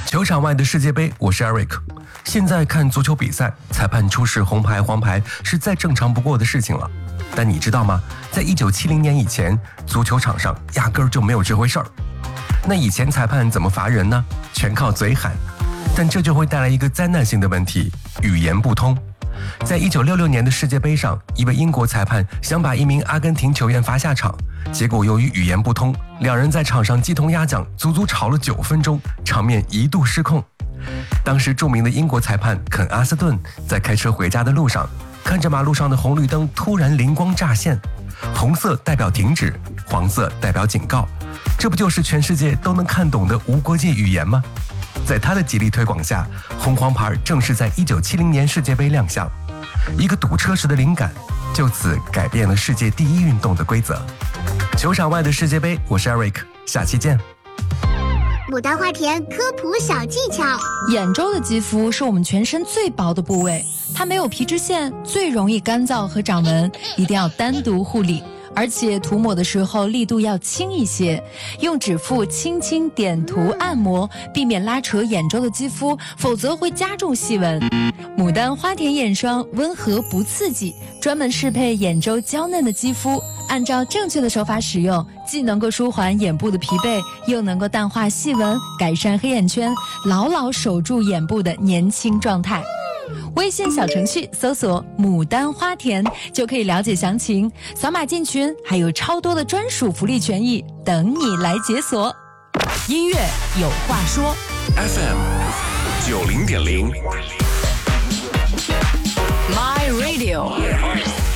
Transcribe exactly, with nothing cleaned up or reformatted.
球场外的世界杯，我是 Eric。现在看足球比赛，裁判出示红牌、黄牌是再正常不过的事情了。但你知道吗？在一九七零年以前，足球场上压根儿就没有这回事儿。那以前裁判怎么罚人呢？全靠嘴喊。但这就会带来一个灾难性的问题：语言不通。在一九六六年的世界杯上，一位英国裁判想把一名阿根廷球员罚下场，结果由于语言不通，两人在场上鸡同鸭讲，足足吵了九分钟，场面一度失控。当时著名的英国裁判肯·阿斯顿在开车回家的路上，看着马路上的红绿灯突然灵光乍现，红色代表停止，黄色代表警告，这不就是全世界都能看懂的无国界语言吗？在他的极力推广下，红黄牌正式在一九七零年世界杯亮相。一个堵车时的灵感，就此改变了世界第一运动的规则。球场外的世界杯，我是 Eric， 下期见。 牡丹花田科普小技巧： 眼周的肌肤是我们全身最薄的部位，它没有皮脂腺，最容易干燥和长纹，一定要单独护理。而且涂抹的时候力度要轻一些，用指腹轻轻点涂按摩，避免拉扯眼周的肌肤，否则会加重细纹。牡丹花田眼霜温和不刺激，专门适配眼周娇嫩的肌肤，按照正确的手法使用，既能够舒缓眼部的疲惫，又能够淡化细纹，改善黑眼圈，牢牢守住眼部的年轻状态。微信小程序搜索牡丹花田就可以了解详情，扫码进群还有超多的专属福利权益等你来解锁。 音乐有话说 F M 九零点零 My Radio